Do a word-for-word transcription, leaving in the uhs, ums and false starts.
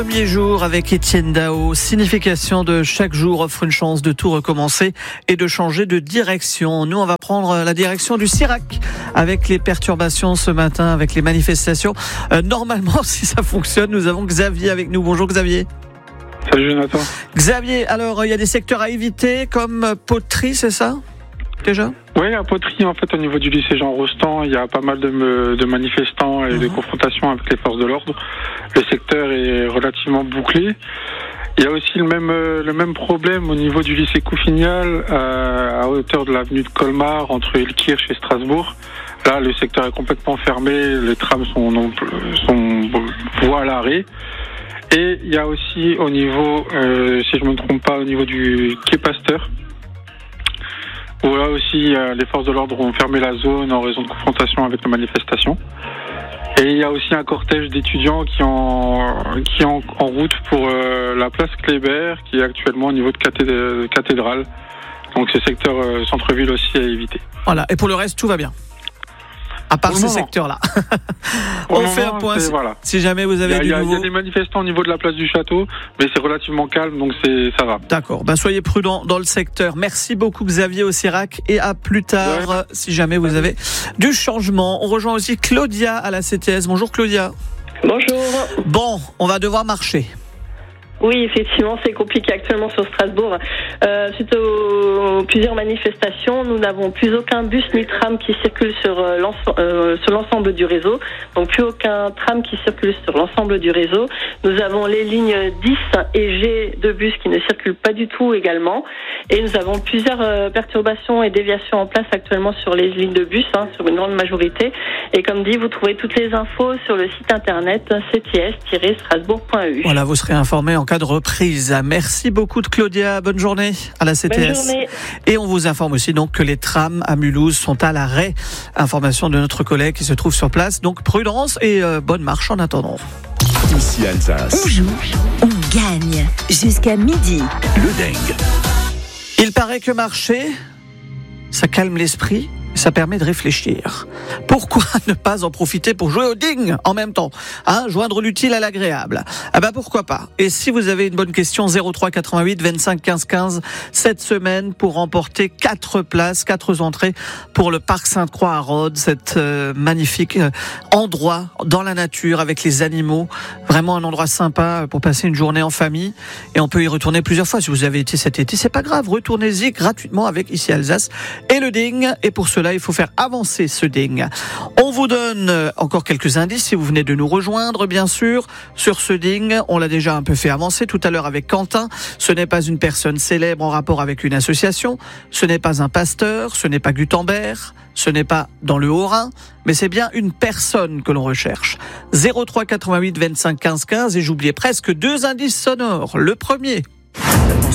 Premier jour avec Étienne Dao. Signification de chaque jour offre une chance de tout recommencer et de changer de direction. Nous, on va prendre la direction du Sirac avec les perturbations ce matin, avec les manifestations. Euh, normalement, si ça fonctionne, nous avons Xavier avec nous. Bonjour Xavier. Salut Jonathan. Xavier, alors il y a des secteurs à éviter comme Poterie, c'est ça déjà ? Oui, à Poterie, en fait, au niveau du lycée Jean Rostand, il y a pas mal de, de manifestants et mmh. de confrontations avec les forces de l'ordre. Le secteur est relativement bouclé. Il y a aussi le même, le même problème au niveau du lycée Couffignal, euh, à hauteur de l'avenue de Colmar, entre Ilkirch et Strasbourg. Là, le secteur est complètement fermé, les trams sont, sont voie à l'arrêt. Et il y a aussi au niveau, euh, si je ne me trompe pas, au niveau du quai Pasteur, où là aussi euh, les forces de l'ordre ont fermé la zone en raison de confrontation avec les manifestations. Et il y a aussi un cortège d'étudiants qui en qui est en, en route pour euh, la place Kléber, qui est actuellement au niveau de cathéd- cathédrale. Donc c'est secteur euh, centre-ville aussi à éviter. Voilà. Et pour le reste, tout va bien. À part ces secteurs-là. On fait un point si, voilà. si jamais vous avez il y a, du nouveau. Il y a des manifestants au niveau de la place du château, mais c'est relativement calme, donc c'est, ça va. D'accord. Ben, soyez prudents dans le secteur. Merci beaucoup Xavier au Sirac et à plus tard ouais. si jamais vous avez du changement. On rejoint aussi Claudia à la C T S. Bonjour Claudia. Bonjour. Bon, on va devoir marcher. Oui, effectivement, c'est compliqué actuellement sur Strasbourg. Euh, suite aux plusieurs manifestations, nous n'avons plus aucun bus ni tram qui circule sur, euh, l'ensemble, euh, sur l'ensemble du réseau. Donc plus aucun tram qui circule sur l'ensemble du réseau. Nous avons les lignes dix et G de bus qui ne circulent pas du tout également. Et nous avons plusieurs euh, perturbations et déviations en place actuellement sur les lignes de bus, hein, sur une grande majorité. Et comme dit, vous trouvez toutes les infos sur le site internet c t s tiret strasbourg point e u. Voilà, vous serez informé en cas de reprise. Merci beaucoup de Claudia. Bonne journée à la C T S. Bonne journée. Et on vous informe aussi donc que les trams à Mulhouse sont à l'arrêt. Information de notre collègue qui se trouve sur place. Donc prudence et euh, bonne marche en attendant. Ici Alsace. On joue, on gagne. Jusqu'à midi. Le dingue. Il paraît que marcher, ça calme l'esprit. Ça permet de réfléchir. Pourquoi ne pas en profiter pour jouer au ding en même temps, hein, joindre l'utile à l'agréable. Ah ben pourquoi pas. Et si vous avez une bonne question, zéro trois quatre-vingt-huit vingt-cinq quinze quinze cette semaine pour remporter quatre places, quatre entrées pour le parc Sainte-Croix à Rhodes, cet euh, magnifique euh, endroit dans la nature avec les animaux, vraiment un endroit sympa pour passer une journée en famille. Et on peut y retourner plusieurs fois. Si vous avez été cet été, c'est pas grave, retournez-y gratuitement avec Ici Alsace et le ding. Et pour ce là, il faut faire avancer ce ding. On vous donne encore quelques indices si vous venez de nous rejoindre, bien sûr, sur ce ding. On l'a déjà un peu fait avancer tout à l'heure avec Quentin. Ce n'est pas une personne célèbre en rapport avec une association. Ce n'est pas un pasteur. Ce n'est pas Gutenberg. Ce n'est pas dans le Haut-Rhin. Mais c'est bien une personne que l'on recherche. zéro trois quatre-vingt-huit vingt-cinq quinze quinze et j'oubliais presque deux indices sonores. Le premier.